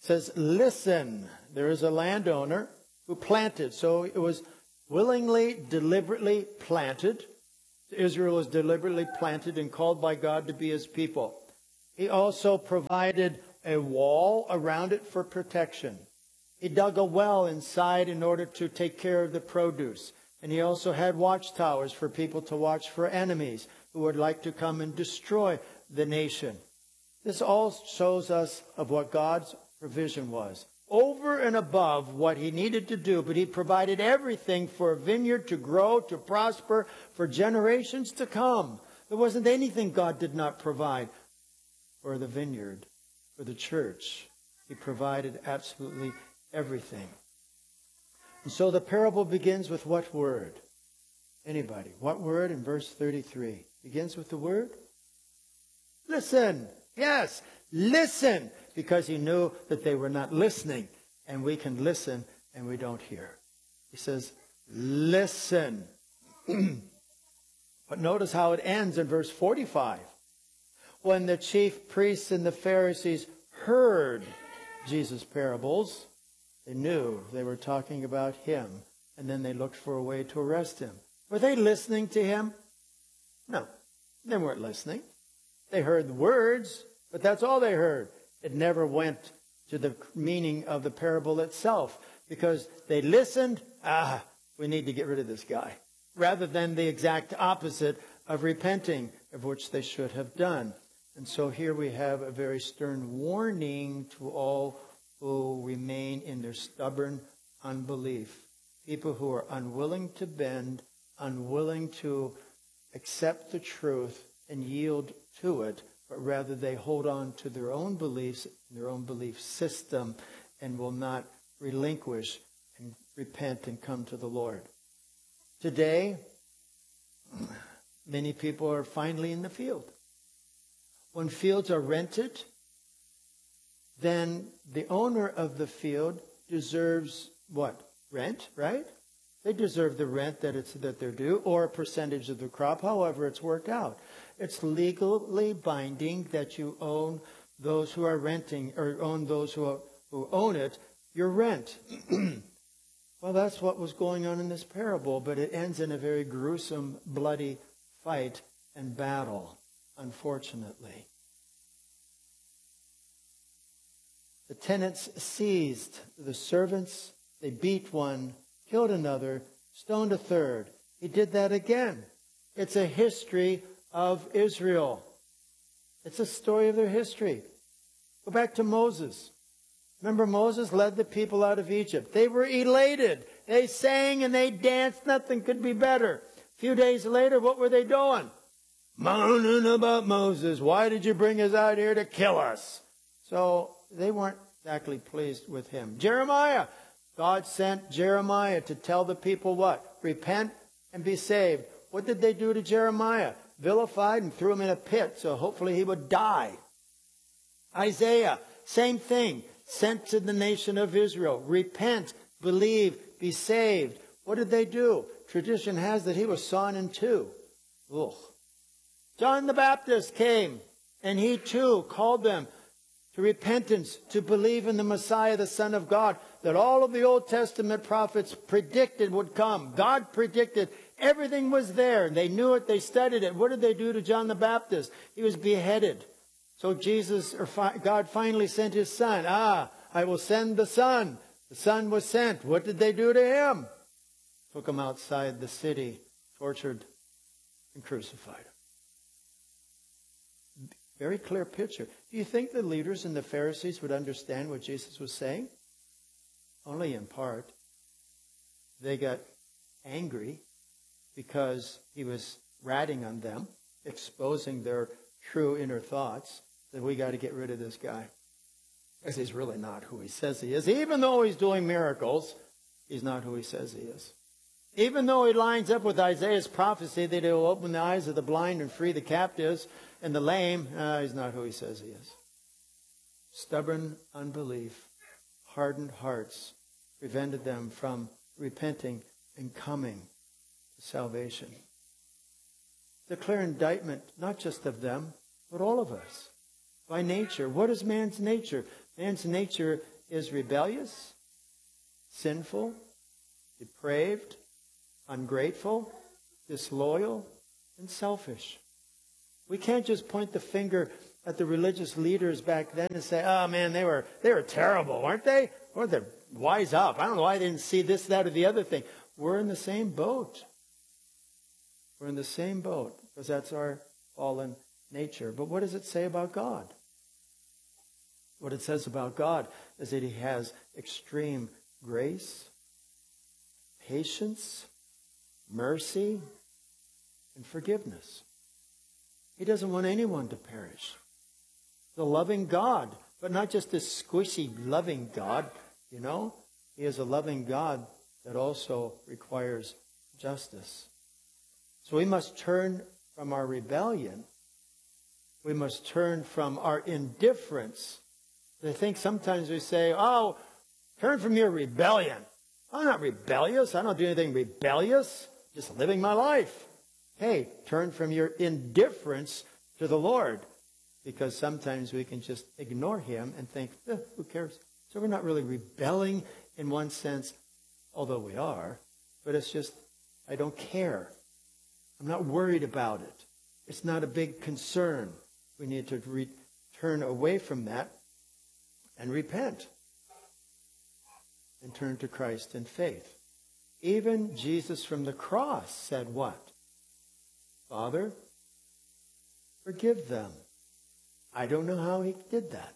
says, listen. There is a landowner who planted. So it was willingly, deliberately planted. Israel was deliberately planted and called by God to be his people. He also provided a wall around it for protection. He dug a well inside in order to take care of the produce. And he also had watchtowers for people to watch for enemies who would like to come and destroy the nation. This all shows us of what God's provision was. Over and above what he needed to do, but he provided everything for a vineyard to grow, to prosper, for generations to come. There wasn't anything God did not provide for the vineyard, for the church. He provided absolutely everything. And so the parable begins with what word? Anybody? What word in verse 33? Begins with the word? Listen. Yes, listen. Because he knew that they were not listening. And we can listen and we don't hear. He says, listen. But notice how it ends in verse 45. When the chief priests and the Pharisees heard Jesus' parables, they knew they were talking about him. And then they looked for a way to arrest him. Were they listening to him? No, they weren't listening. They heard the words, but that's all they heard. It never went to the meaning of the parable itself, because they listened, we need to get rid of this guy, rather than the exact opposite of repenting, of which they should have done. And so here we have a very stern warning to all who remain in their stubborn unbelief. People who are unwilling to bend, unwilling to accept the truth and yield to it, but rather they hold on to their own beliefs, their own belief system, and will not relinquish and repent and come to the Lord. Today, many people are finally in the field. When fields are rented, then the owner of the field deserves what? Rent, right? They deserve the rent that they're due, or a percentage of the crop, however it's worked out. It's legally binding that you own those who are renting, or own those who own it, your rent. Well, that's what was going on in this parable, but it ends in a very gruesome, bloody fight and battle, unfortunately. The tenants seized the servants. They beat one, killed another, stoned a third. He did that again. It's a history of Israel. It's a story of their history. Go back to Moses. Remember, Moses led the people out of Egypt. They were elated. They sang and they danced. Nothing could be better. A few days later, what were they doing? Moaning about Moses. Why did you bring us out here to kill us? So they weren't exactly pleased with him. Jeremiah. God sent Jeremiah to tell the people what? Repent and be saved. What did they do to Jeremiah? Vilified and threw him in a pit, so hopefully he would die. Isaiah, same thing. Sent to the nation of Israel. Repent, believe, be saved. What did they do? Tradition has that he was sawn in two. Ugh. John the Baptist came, and he too called them to repentance, to believe in the Messiah, the Son of God, that all of the Old Testament prophets predicted would come. God predicted. Everything was there. They knew it. They studied it. What did they do to John the Baptist? He was beheaded. So God finally sent his son. I will send the son. The son was sent. What did they do to him? Took him outside the city, tortured, and crucified him. Very clear picture. Do you think the leaders and the Pharisees would understand what Jesus was saying? Only in part. They got angry because he was ratting on them, exposing their true inner thoughts, that we got to get rid of this guy. Because he's really not who he says he is. Even though he's doing miracles, he's not who he says he is. Even though he lines up with Isaiah's prophecy that he will open the eyes of the blind and free the captives and the lame, he's not who he says he is. Stubborn unbelief, hardened hearts prevented them from repenting and coming to salvation. It's a clear indictment, not just of them, but all of us. By nature, what is man's nature? Man's nature is rebellious, sinful, depraved, ungrateful, disloyal, and selfish. We can't just point the finger at the religious leaders back then and say, oh man, they were terrible, weren't they? Or they're wise up. I don't know why they didn't see this, that, or the other thing. We're in the same boat. We're in the same boat because that's our fallen nature. But what does it say about God? What it says about God is that He has extreme grace, patience, mercy, and forgiveness. He doesn't want anyone to perish. The loving God, but not just this squishy loving God, you know. He is a loving God that also requires justice. So we must turn from our rebellion. We must turn from our indifference. I think sometimes we say, oh, turn from your rebellion. I'm not rebellious. I don't do anything rebellious. Just living my life. Hey, turn from your indifference to the Lord. Because sometimes we can just ignore Him and think, who cares? So we're not really rebelling in one sense, although we are. But it's just, I don't care. I'm not worried about it. It's not a big concern. We need to turn away from that and repent. And turn to Christ in faith. Even Jesus from the cross said what? Father, forgive them. I don't know how He did that.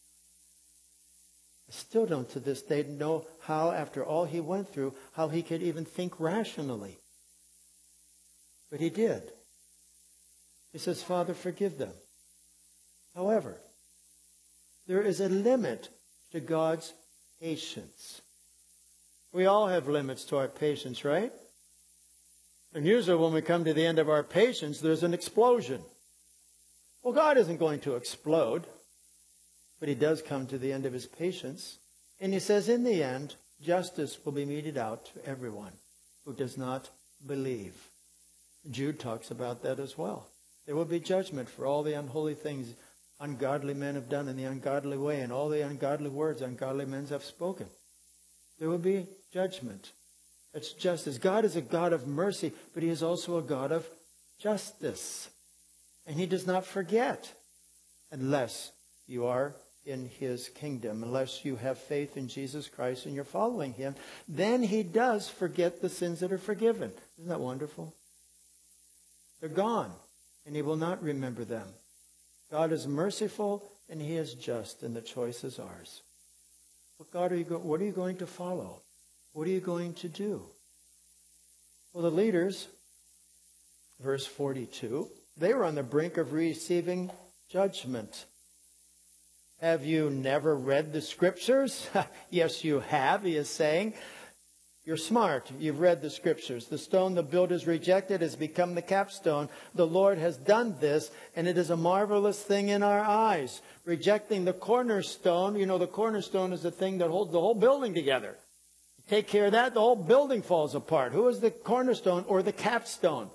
I still don't to this day know how, after all He went through, how He could even think rationally. But He did. He says, Father, forgive them. However, there is a limit to God's patience. We all have limits to our patience, right? And usually when we come to the end of our patience, there's an explosion. Well, God isn't going to explode, but He does come to the end of His patience. And He says, in the end, justice will be meted out to everyone who does not believe. Jude talks about that as well. There will be judgment for all the unholy things ungodly men have done in the ungodly way, and all the ungodly words ungodly men have spoken. There will be judgment. It's justice. God is a God of mercy, but He is also a God of justice. And He does not forget unless you are in His kingdom, unless you have faith in Jesus Christ and you're following Him. Then He does forget the sins that are forgiven. Isn't that wonderful? They're gone, and He will not remember them. God is merciful and He is just, and the choice is ours. What God what are you going to follow? What are you going to do? Well, the leaders, verse 42, they were on the brink of receiving judgment. Have you never read the Scriptures? Yes, you have, he is saying. You're smart. You've read the Scriptures. The stone the builders rejected has become the capstone. The Lord has done this, and it is a marvelous thing in our eyes. Rejecting the cornerstone, you know, the cornerstone is the thing that holds the whole building together. Take care of that, the whole building falls apart. Who is the cornerstone or the capstone?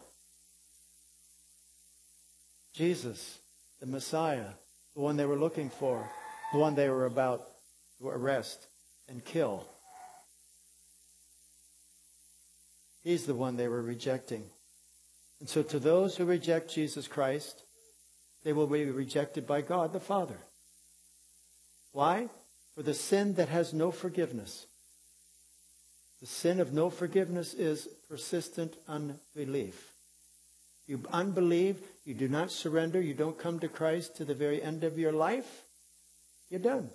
Jesus, the Messiah, the one they were looking for, the one they were about to arrest and kill. He's the one they were rejecting. And so to those who reject Jesus Christ, they will be rejected by God the Father. Why? For the sin that has no forgiveness. The sin of no forgiveness is persistent unbelief. You unbelieve, you do not surrender, you don't come to Christ to the very end of your life, you're done.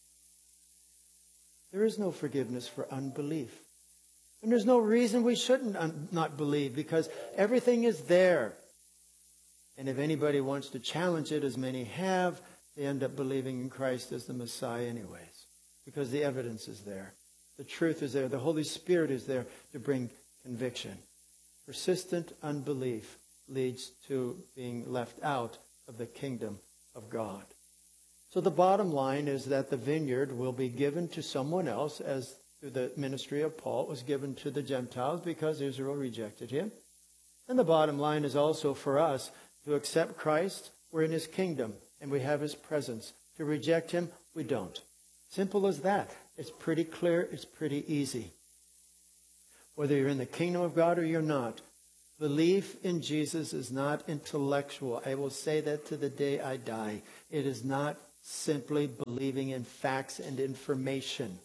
There is no forgiveness for unbelief. And there's no reason we shouldn't not believe, because everything is there. And if anybody wants to challenge it, as many have, they end up believing in Christ as the Messiah anyways, because the evidence is there. The truth is there. The Holy Spirit is there to bring conviction. Persistent unbelief leads to being left out of the kingdom of God. So the bottom line is that the vineyard will be given to someone else, as through the ministry of Paul it was given to the Gentiles because Israel rejected him. And the bottom line is also for us to accept Christ. We're in His kingdom and we have His presence. To reject Him, we don't. Simple as that. It's pretty clear. It's pretty easy. Whether you're in the kingdom of God or you're not, belief in Jesus is not intellectual. I will say that to the day I die. It is not simply believing in facts and information.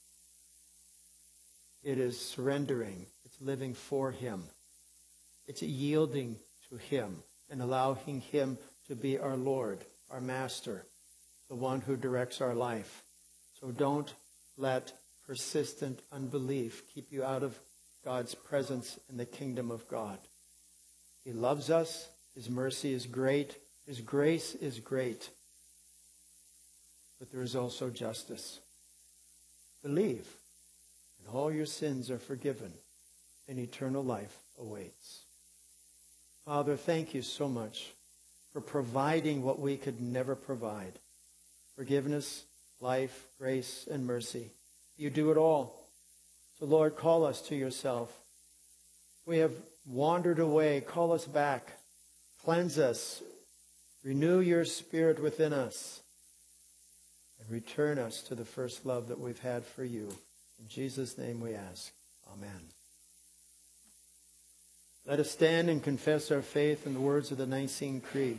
It is surrendering. It's living for Him. It's yielding to Him and allowing Him to be our Lord, our Master, the one who directs our life. So don't let persistent unbelief keep you out of God's presence in the kingdom of God. He loves us. His mercy is great. His grace is great. But there is also justice. Believe, and all your sins are forgiven, and eternal life awaits. Father, thank you so much for providing what we could never provide. Forgiveness, life, grace, and mercy. You do it all. So, Lord, call us to yourself. We have wandered away. Call us back. Cleanse us. Renew your spirit within us. And return us to the first love that we've had for you. In Jesus' name we ask. Amen. Let us stand and confess our faith in the words of the Nicene Creed.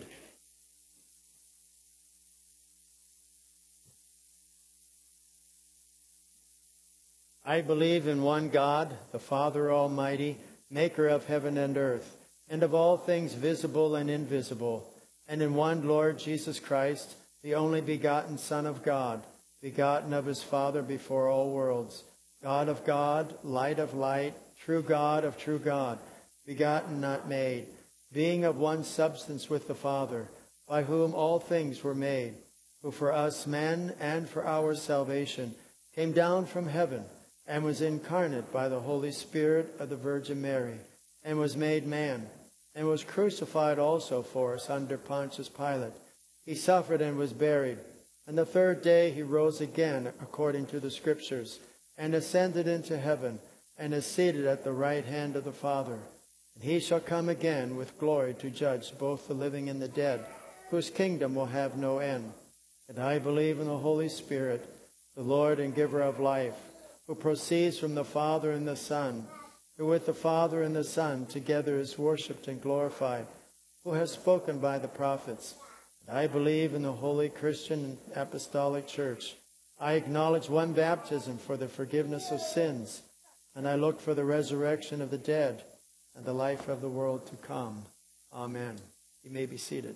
I believe in one God, the Father Almighty, maker of heaven and earth, and of all things visible and invisible, and in one Lord Jesus Christ, the only begotten Son of God, begotten of his Father before all worlds, God of God, light of light, true God of true God, begotten, not made, being of one substance with the Father, by whom all things were made, who for us men and for our salvation came down from heaven, and was incarnate by the Holy Spirit of the Virgin Mary, and was made man, and was crucified also for us under Pontius Pilate. He suffered and was buried, and the third day he rose again according to the Scriptures, and ascended into heaven, and is seated at the right hand of the Father. And he shall come again with glory to judge both the living and the dead, whose kingdom will have no end. And I believe in the Holy Spirit, the Lord and giver of life, who proceeds from the Father and the Son, who with the Father and the Son together is worshipped and glorified, who has spoken by the prophets. And I believe in the holy Christian and apostolic church. I acknowledge one baptism for the forgiveness of sins, and I look for the resurrection of the dead and the life of the world to come. Amen. You may be seated.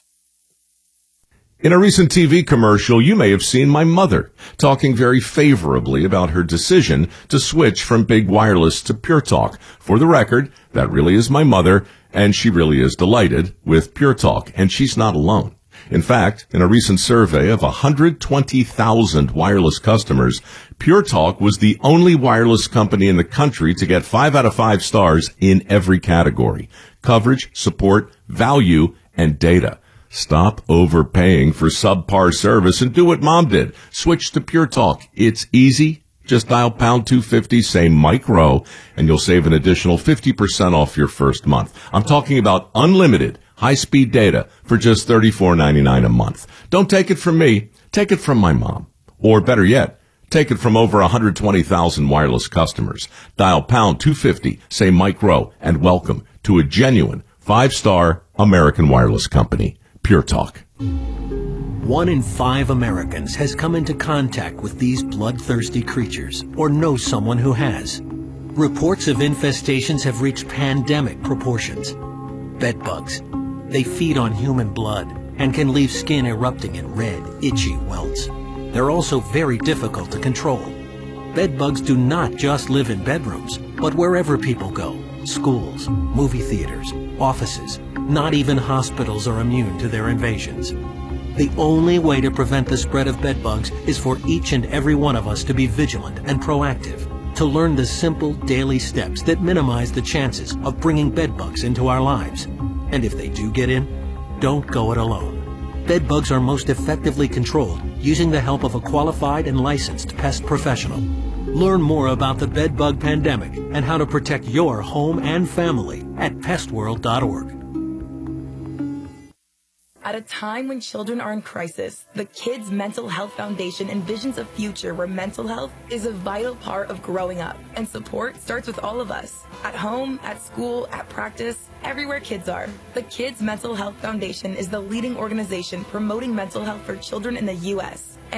In a recent TV commercial, you may have seen my mother talking very favorably about her decision to switch from big wireless to Pure Talk. For the record, that really is my mother, and she really is delighted with Pure Talk, and she's not alone. In fact, in a recent survey of 120,000 wireless customers, Pure Talk was the only wireless company in the country to get 5 out of 5 stars in every category: coverage, support, value, and data. Stop overpaying for subpar service and do what Mom did. Switch to Pure Talk. It's easy. Just dial pound 250, say Mike Rowe, and you'll save an additional 50% off your first month. I'm talking about unlimited high-speed data for just $34.99 a month. Don't take it from me. Take it from my mom. Or better yet, take it from over 120,000 wireless customers. Dial pound 250, say Mike Rowe, and welcome to a genuine 5-star American wireless company. Pure Talk. 1 in 5 Americans has come into contact with these bloodthirsty creatures or knows someone who has. Reports of infestations have reached pandemic proportions. Bedbugs. They feed on human blood and can leave skin erupting in red, itchy welts. They're also very difficult to control. Bedbugs do not just live in bedrooms, but wherever people go. Schools, movie theaters, offices. Not even hospitals are immune to their invasions. The only way to prevent the spread of bedbugs is for each and every one of us to be vigilant and proactive, to learn the simple daily steps that minimize the chances of bringing bedbugs into our lives. And if they do get in, don't go it alone. Bedbugs are most effectively controlled using the help of a qualified and licensed pest professional. Learn more about the bedbug pandemic and how to protect your home and family at pestworld.org. At a time when children are in crisis, the Kids Mental Health Foundation envisions a future where mental health is a vital part of growing up, and support starts with all of us. At home, at school, at practice, everywhere kids are. The Kids Mental Health Foundation is the leading organization promoting mental health for children in the U.S.